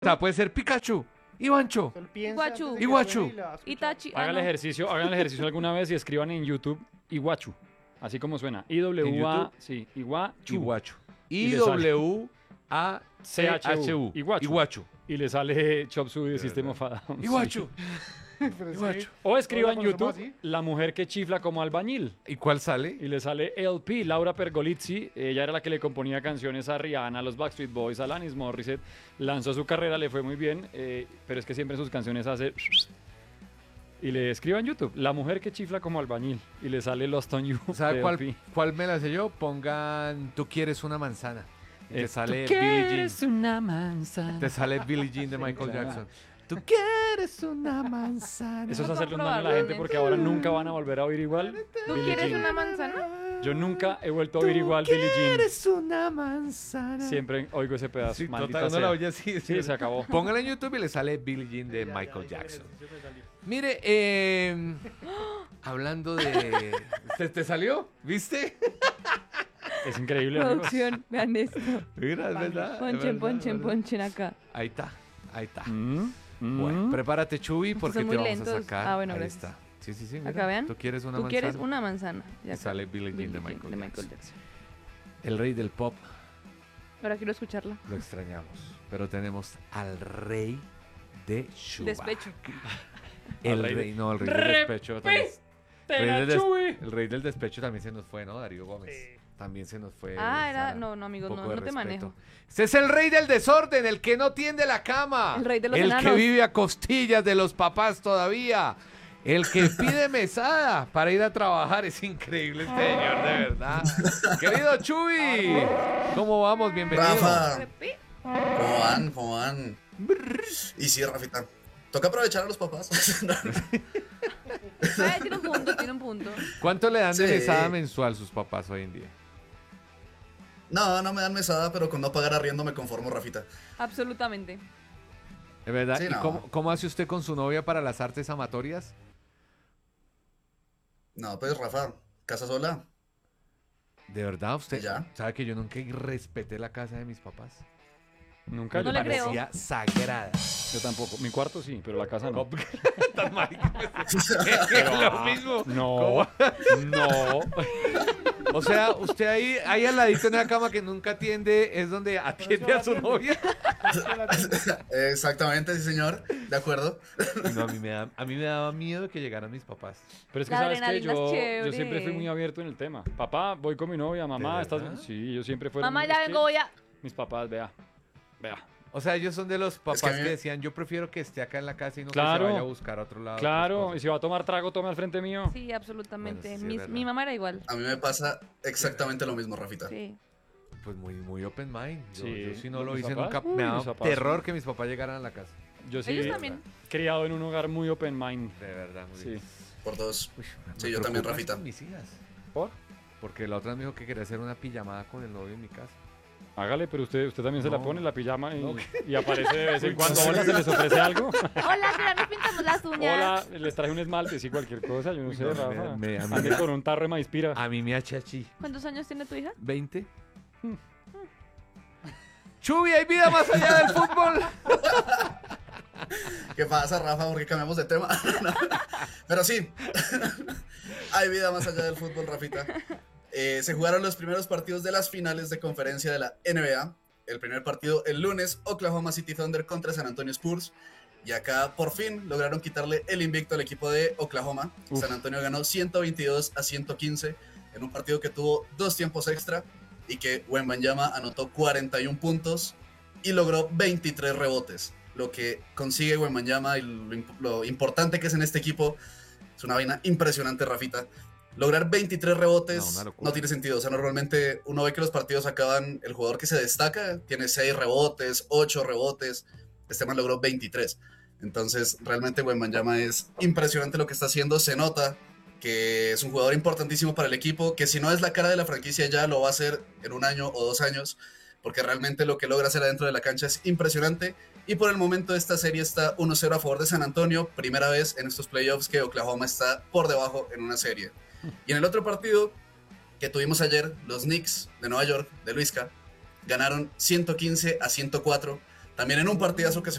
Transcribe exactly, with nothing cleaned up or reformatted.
sea, puede ser Pikachu, Ivancho, Iguachu. Iguachu. Itachi. ah, Hagan el no. ejercicio, hagan el ejercicio alguna vez y escriban en YouTube Iguachu. Así como suena. I W A, YouTube? sí, Iguachu. Iguachu. Y I le sale. W A C H U. Iguachu. Iguachu. Y le sale Chop Suey de System of a Down. Iguachu. Pero Iguachu. sí. O escriban en ¿Todos la conocemos YouTube así? La mujer que chifla como albañil. ¿Y cuál sale? Y le sale L P, Laura Pergolizzi. Ella era la que le componía canciones a Rihanna, a los Backstreet Boys, a Alanis Morissette. Lanzó su carrera, le fue muy bien, eh, pero es que siempre en sus canciones hace... Y le escriba en YouTube, La mujer que chifla como albañil. Y le sale Lost on You. ¿Sabe de cuál, L P. cuál me la sé yo? Pongan Tú quieres una manzana. Y te Eh, sale Tú Billie quieres Jean. una manzana. Te sale Billie Jean de Michael claro. Jackson. Tú quieres una manzana. Eso es Vamos a hacerle un daño a la gente probarlo, porque ahora nunca van a volver a oír igual. ¿Tú Billie quieres Jean. una manzana? Yo nunca he vuelto a oír igual Billie Jean. Quieres una manzana. Siempre oigo ese pedazo. Sí, maldita total, no sea. la oye así. Sí, se acabó. Póngala en YouTube y le sale Billie Jean de Michael Jackson. Mire, eh, hablando de... ¿Te, te salió? ¿Viste? Es increíble, amigos. Producción, vean esto. Mira, es verdad. es Ponchen, verdad, ponchen, es verdad. ponchen acá. Ahí está, ahí está. Mm, mm. Bueno, prepárate, Chuy, porque son te muy vamos lentos. a sacar. Ah, bueno, ahí gracias. está. Sí, sí, sí. Mira. Acá vean. ¿Tú quieres una Tú manzana? quieres una manzana. Y Ya sale Billie Jean Billie de Jean Michael, de Michael Jackson. Jackson. El rey del pop, Ahora quiero escucharla. lo extrañamos. Pero tenemos al rey de Chuba. Despecho. El Al rey rey, de- no, el rey del despecho también. Te Rey la del des- Chuy. El rey del despecho también se nos fue, ¿no? Darío Gómez. También se nos fue. Ah, era. Sara. No, no, amigos, Un no, poco de no te respeto. manejo. Este es el rey del desorden, el que no tiende la cama. El rey de los El que enanos. vive a costillas de los papás todavía. El que pide mesada para ir a trabajar. Es increíble este señor, de verdad. Querido Chuy, ¿cómo vamos? Bienvenido. Rafa, Repi. ¿cómo van? ¿Cómo van? Y sí, Rafita, toca aprovechar a los papás. Ah, tiene un punto, tiene un punto. ¿Cuánto le dan de Sí. mesada mensual sus papás hoy en día? No, no me dan mesada, pero con no pagar arriendo me conformo, Rafita. Absolutamente. ¿Es verdad? Sí, ¿Y no. cómo, cómo hace usted con su novia para las artes amatorias? No, pues Rafa, casa sola. ¿De verdad usted? ¿Y ya? ¿Sabe que yo nunca respeté la casa de mis papás? Nunca. No yo le tampoco. creo. Parecía sagrada. Yo tampoco. Mi cuarto sí, pero la casa no. Tan marica. Es lo mismo. No. ¿Cómo? No. O sea, usted ahí, ahí al ladito en la cama que nunca atiende es donde atiende a su novia. Exactamente, sí, señor. De acuerdo. No, a mí me da, a mí me daba miedo que llegaran mis papás. Pero es que La sabes que adrenalina es yo, yo chévere. siempre fui muy abierto en el tema. Papá, voy con mi novia, mamá, ¿De estás. verdad? Sí, yo siempre fui. Mamá, ya vengo, voy a. Mis papás, vea. Vea. O sea, ellos son de los papás Es que a que, mí me- decían, yo prefiero que esté acá en la casa y no Claro. que se vaya a buscar a otro lado. Claro, otras y si va a tomar trago, tome al frente mío. Sí, absolutamente. Bueno, sí, Mi, es verdad. mi mamá era igual. A mí me pasa exactamente lo mismo, Rafita. Sí. cosas. Pues muy, muy open mind. Yo, Sí. yo si no lo Mis hice papás, nunca, uy, me mis daba papás, terror sí. que mis papás llegaran a la casa. Yo sí, Ellos también. criado en un hogar muy open mind. De verdad, muy Sí. bien. Por dos. Uy, me Sí, yo también, preocupa Rafita. con mis hijas. ¿Por? Porque la otra me dijo que quería hacer una pijamada con el novio en mi casa. Hágale, pero usted, usted también se la No. pone la pijama y, No. y aparece de vez en cuando. Hola, ¿se les ofrece algo? Hola, mira, nos pintamos las uñas. Hola, les traje un esmalte, sí, cualquier cosa, yo no Uy, sé, no, Rafa. me- me- a mí Ande me- con un tarro de maíz pira. A mí me achachi. ¿Cuántos años tiene tu hija? ¿veinte? Chubi, hay vida más allá del fútbol. ¿Qué pasa, Rafa? Porque cambiamos de tema. No. Pero sí, hay vida más allá del fútbol, Rafita. Eh, se jugaron los primeros partidos de las finales de conferencia de la N B A. El primer partido el lunes, Oklahoma City Thunder contra San Antonio Spurs. Y acá por fin lograron quitarle el invicto al equipo de Oklahoma. Uf. San Antonio ganó ciento veintidós a ciento quince en un partido que tuvo dos tiempos extra y que Wembanyama anotó cuarenta y uno puntos y logró veintitrés rebotes. Lo que consigue Wembanyama y lo, imp- lo importante que es en este equipo es una vaina impresionante, Rafita. Lograr veintitrés No, rebotes una no, locura. tiene sentido. O sea, normalmente uno ve que los partidos acaban, el jugador que se destaca tiene seis rebotes, ocho rebotes. Este man logró veintitrés. Entonces, realmente Wembanyama es impresionante lo que está haciendo. Se nota que es un jugador importantísimo para el equipo, que si no es la cara de la franquicia ya lo va a hacer en un año o dos años, porque realmente lo que logra hacer adentro de la cancha es impresionante. Y por el momento esta serie está uno cero a favor de San Antonio, primera vez en estos playoffs que Oklahoma está por debajo en una serie. Y en el otro partido que tuvimos ayer, los Knicks de Nueva York, de Luisca, ganaron ciento quince a ciento cuatro También en un partidazo que se